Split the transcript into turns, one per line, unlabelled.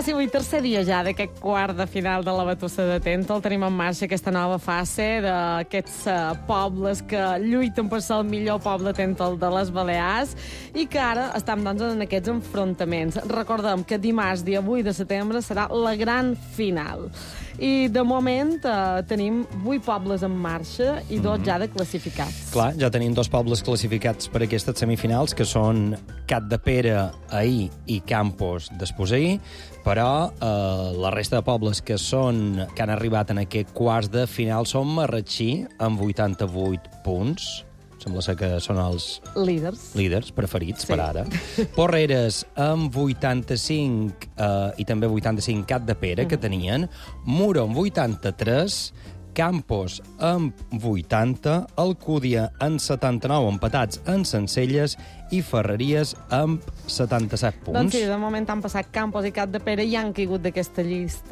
sí, avui tercer dia ja d'aquest quart de final de la Batussa de Tento. El tenim en marxa, aquesta nova fase d'aquests pobles que lluiten per ser el millor poble Tento de les Balears i que ara estem doncs, en aquests enfrontaments. Recordem que dimarts, dia 8 de setembre, serà la gran final. I de moment tenim 8 pobles en marxa i 2 ja de classificats.
Clar, ja tenim 2 pobles classificats per aquestes semifinals, que són Capdepera ahir i Campos d'ahir, però la resta de pobles que han arribat en aquest quarts de final són Marratxí, amb 88 punts. Sembla ser que són els líders preferits per ara. Porreres amb 85 i també 85 Capdepera, que tenien. Muro amb 83, Campos amb 80, Alcúdia amb 79 empatats en Sencelles i Ferreries amb 77 punts.
Doncs sí, de moment han passat Campos i Capdepera i han caigut d'aquesta llista